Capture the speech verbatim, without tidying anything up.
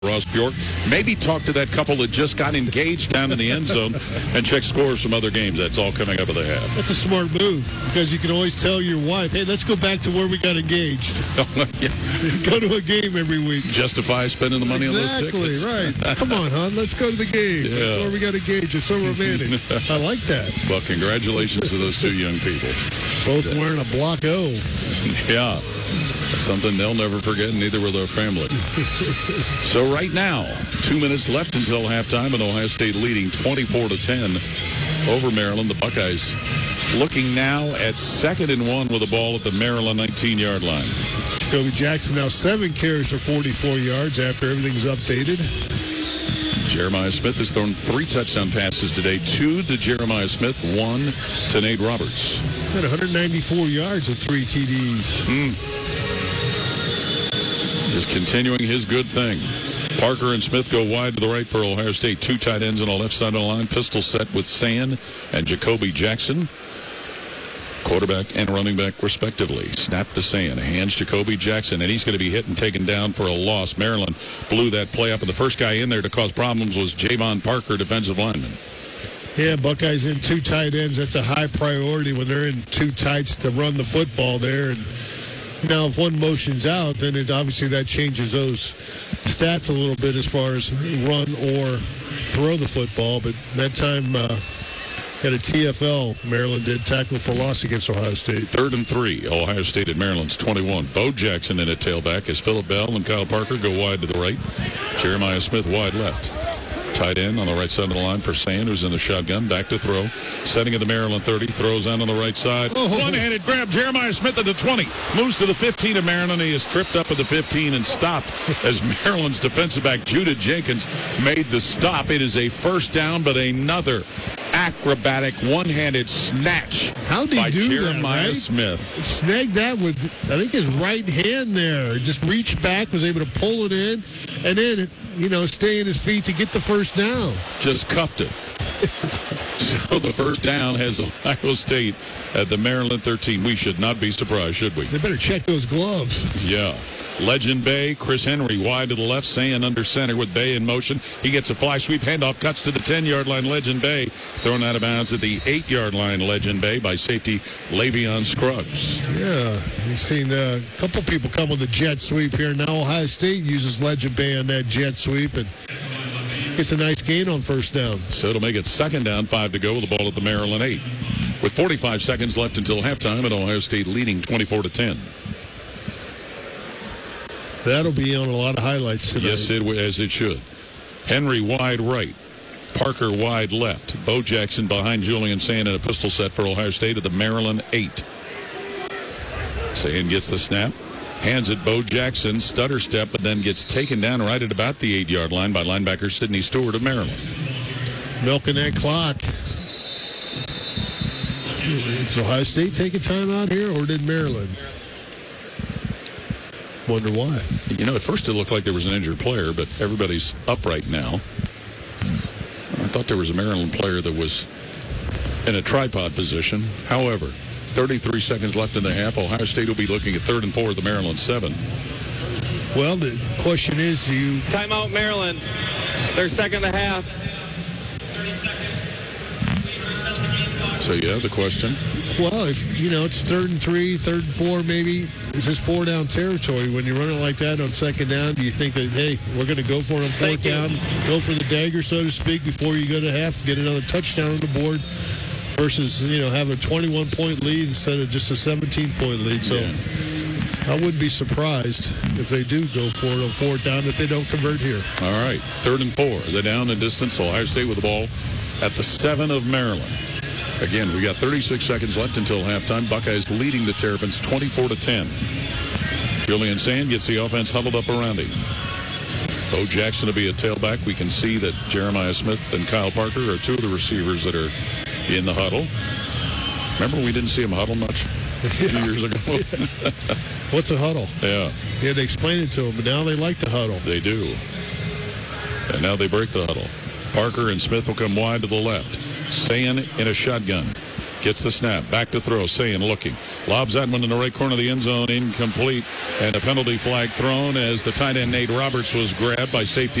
Ross Bjork. Maybe talk to that couple that just got engaged down in the end zone and check scores from other games. That's all coming up at the half. That's a smart move because you can always tell your wife, hey, let's go back to where we got engaged. Yeah. Go to a game every week. Justify spending the money exactly, on those tickets. Exactly, right. Come on, hon. Let's go to the game. Yeah. That's where we got engaged. It's so romantic. I like that. Well, congratulations to those two young people. Both wearing a block O. Yeah. Something they'll never forget, and neither will their family. So right now, two minutes left until halftime, and Ohio State leading twenty-four to ten over Maryland. The Buckeyes looking now at second and one with the ball at the Maryland nineteen-yard line. Jacoby Jackson now seven carries for forty-four yards after everything's updated. Jeremiah Smith has thrown three touchdown passes today. Two to Jeremiah Smith, one to Nate Roberts. Had one hundred ninety-four yards with three T Ds. Mm. Just continuing his good thing. Parker and Smith go wide to the right for Ohio State. Two tight ends on the left side of the line. Pistol set with Sand and Jacoby Jackson. Quarterback and running back, respectively. Snap to Sand. Hands Jacoby Jackson, and he's going to be hit and taken down for a loss. Maryland blew that play up, and the first guy in there to cause problems was Javon Parker, defensive lineman. Yeah, Buckeyes in two tight ends. That's a high priority when they're in two tights to run the football there. And now, if one motion's out, then it obviously that changes those stats a little bit as far as run or throw the football. But that time, uh, had a T F L. Maryland did tackle for loss against Ohio State. Third and three. Ohio State at Maryland's twenty-one. Bo Jackson in at tailback as Phillip Bell and Kyle Parker go wide to the right. Jeremiah Smith wide left. Tight end on the right side of the line for Sand, who's in the shotgun. Back to throw. Setting at the Maryland thirty. Throws out on the right side. Oh. One-handed grab. Jeremiah Smith at the twenty. Moves to the fifteen of Maryland. He is tripped up at the fifteen and stopped as Maryland's defensive back, Judah Jenkins, made the stop. It is a first down, but another acrobatic one-handed snatch How did he by do Jeremiah that, right? Smith. Snagged that with, I think, his right hand there. Just reached back, was able to pull it in, and then, you know, stay in his feet to get the first down. Just cuffed it. So the first down has Ohio State at the Maryland thirteen. We should not be surprised, should we? They better check those gloves. Yeah. Legend Bay, Chris Henry wide to the left, Sand under center with Bay in motion. He gets a fly sweep, handoff, cuts to the ten-yard line, Legend Bay. Thrown out of bounds at the eight-yard line, Legend Bay, by safety Lavion Scruggs. Yeah, we've seen uh, a couple people come with a jet sweep here. Now Ohio State uses Legend Bay on that jet sweep and gets a nice gain on first down. So it'll make it second down, five to go with the ball at the Maryland eight. With forty-five seconds left until halftime, and Ohio State leading twenty-four to ten. That'll be on a lot of highlights tonight. Yes, it, as it should. Henry wide right. Parker wide left. Bo Jackson behind Julian Sand in a pistol set for Ohio State at the Maryland eight. Sand gets the snap. Hands it Bo Jackson. Stutter step, but then gets taken down right at about the eight-yard line by linebacker Sidney Stewart of Maryland. Milking that clock. Does Ohio State take a timeout here, or did Maryland? Wonder why. You know, at first it looked like there was an injured player, but everybody's upright now. I thought there was a Maryland player that was in a tripod position. However, thirty-three seconds left in the half. Ohio State will be looking at third and four at the Maryland seven. Well, the question is, do you... Timeout, Maryland. Their second and a half. So, yeah, the question. Well, if, you know, it's third and three, third and four, maybe. This is four-down territory. When you're running like that on second down, do you think that, hey, we're going to go for it on fourth down, go for the dagger, so to speak, before you go to half, get another touchdown on the board versus, you know, have a twenty-one point lead instead of just a seventeen point lead. So Yeah. I wouldn't be surprised if they do go for it on fourth down if they don't convert here. All right, third and four. The down and distance. Ohio State with the ball at the seven of Maryland. Again, we got thirty-six seconds left until halftime. Buckeyes leading the Terrapins twenty-four to ten. Julian Sand gets the offense huddled up around him. Bo Jackson will be a tailback. We can see that Jeremiah Smith and Kyle Parker are two of the receivers that are in the huddle. Remember, we didn't see him huddle much a few years ago. What's a huddle? Yeah. Yeah, they explained it to them, but now they like the huddle. They do. And now they break the huddle. Parker and Smith will come wide to the left. Sand in a shotgun. Gets the snap. Back to throw. Sayin looking. Lobs that one in the right corner of the end zone. Incomplete. And a penalty flag thrown as the tight end Nate Roberts was grabbed by safety